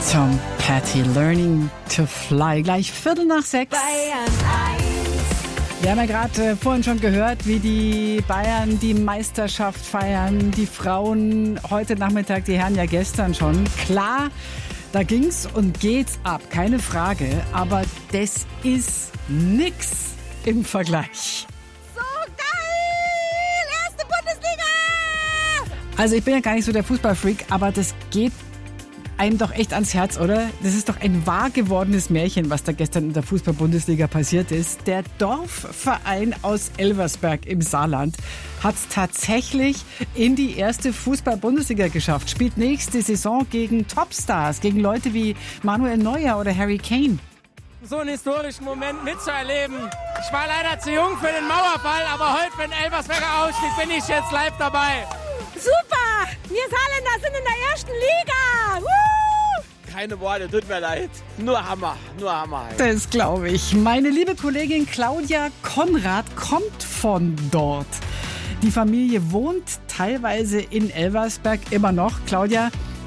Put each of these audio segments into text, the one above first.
Tom Petty, Learning to Fly. Gleich 5:45. Bayern 1. Wir haben ja gerade vorhin schon gehört, wie die Bayern die Meisterschaft feiern. Die Frauen heute Nachmittag, die Herren ja gestern schon. Klar, da ging's und geht's ab, keine Frage. Aber das ist nix im Vergleich. So geil! Erste Bundesliga! Also ich bin ja gar nicht so der Fußballfreak, aber das geht einem doch echt ans Herz, oder? Das ist doch ein wahr gewordenes Märchen, was da gestern in der Fußball-Bundesliga passiert ist. Der Dorfverein aus Elversberg im Saarland hat es tatsächlich in die erste Fußball-Bundesliga geschafft. Spielt nächste Saison gegen Topstars, gegen Leute wie Manuel Neuer oder Harry Kane. So einen historischen Moment mitzuerleben. Ich war leider zu jung für den Mauerball, aber heute, wenn Elversberger ausstieg, bin ich jetzt live dabei. Super! Wir Saarländer sind in der ersten Liga! Woo! Keine Worte, tut mir leid. Nur Hammer, nur Hammer. Das glaube ich. Meine liebe Kollegin Claudia Konrad kommt von dort. Die Familie wohnt teilweise in Elversberg immer noch. Claudia,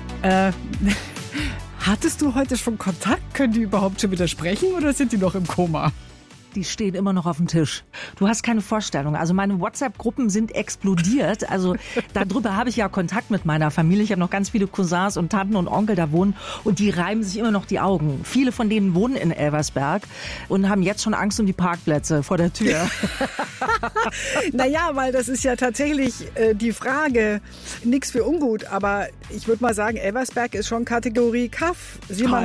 hattest du heute schon Kontakt? Können die überhaupt schon wieder sprechen oder sind die noch im Koma? Die stehen immer noch auf dem Tisch. Du hast keine Vorstellung. Also meine WhatsApp-Gruppen sind explodiert. Also darüber habe ich ja Kontakt mit meiner Familie. Ich habe noch ganz viele Cousins und Tanten und Onkel da wohnen und die reiben sich immer noch die Augen. Viele von denen wohnen in Elversberg und haben jetzt schon Angst um die Parkplätze vor der Tür. Naja, weil das ist ja tatsächlich die Frage, nichts für ungut, aber ich würde mal sagen, Elversberg ist schon Kategorie Kaff.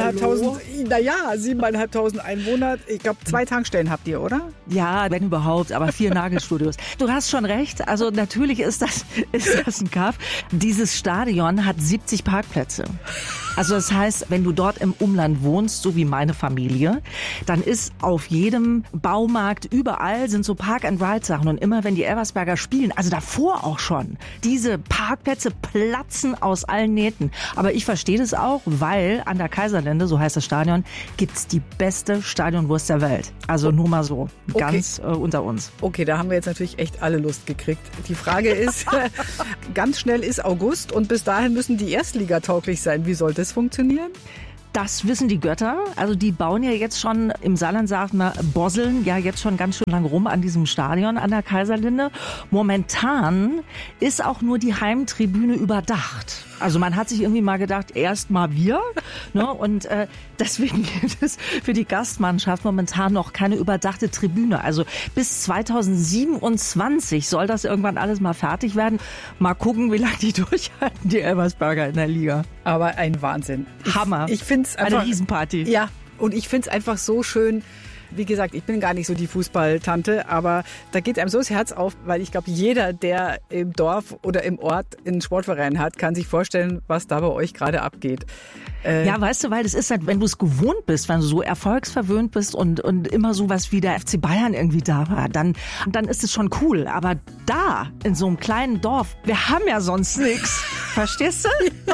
7.500 Einwohner. Ich glaube, 2 Tankstellen habt ihr, oder? Ja, wenn überhaupt, aber 4 Nagelstudios. Du hast schon recht, also natürlich ist das ein Kaff. Dieses Stadion hat 70 Parkplätze. Also das heißt, wenn du dort im Umland wohnst, so wie meine Familie, dann ist auf jedem Baumarkt, überall sind so Park-and-Ride-Sachen. Und immer wenn die Elversberger spielen, also davor auch schon, diese Parkplätze platzen aus allen Nähten. Aber ich verstehe das auch, weil an der Kaiserlinde, so heißt das Stadion, gibt's die beste Stadionwurst der Welt. Also nur mal so, ganz unter uns. Okay, da haben wir jetzt natürlich echt alle Lust gekriegt. Die Frage ist, ganz schnell ist August und bis dahin müssen die Erstligatauglich sein. Wie soll das funktionieren? Das wissen die Götter. Also die bauen ja jetzt schon, im Saarland sagt man, bosseln ja jetzt schon ganz schön lang rum an diesem Stadion an der Kaiserlinde. Momentan ist auch nur die Heimtribüne überdacht. Also man hat sich irgendwie mal gedacht, erst mal wir. Ne? Und deswegen gibt es für die Gastmannschaft momentan noch keine überdachte Tribüne. Also bis 2027 soll das irgendwann alles mal fertig werden. Mal gucken, wie lange die durchhalten, die Elversberger in der Liga. Aber ein Wahnsinn. Hammer. Ich finde es einfach eine Riesenparty. Ja, und ich finde es einfach so schön. Wie gesagt, ich bin gar nicht so die Fußballtante, aber da geht einem so das Herz auf, weil ich glaube, jeder, der im Dorf oder im Ort einen Sportverein hat, kann sich vorstellen, was da bei euch gerade abgeht. Ja, weißt du, weil das ist halt, wenn du es gewohnt bist, wenn du so erfolgsverwöhnt bist und immer sowas wie der FC Bayern irgendwie da war, dann ist es schon cool. Aber da, in so einem kleinen Dorf, wir haben ja sonst nichts. Verstehst du?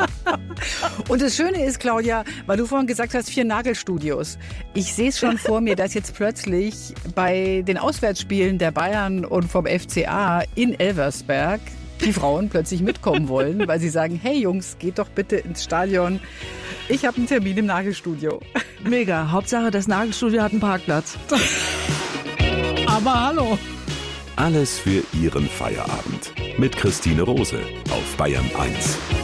Und das Schöne ist, Claudia, weil du vorhin gesagt hast, 4 Nagelstudios. Ich sehe es schon vor mir, dass jetzt plötzlich bei den Auswärtsspielen der Bayern und vom FCA in Elversberg die Frauen plötzlich mitkommen wollen, weil sie sagen, hey Jungs, geht doch bitte ins Stadion. Ich habe einen Termin im Nagelstudio. Mega. Hauptsache, das Nagelstudio hat einen Parkplatz. Aber hallo. Alles für Ihren Feierabend. Mit Christine Rose auf Bayern 1.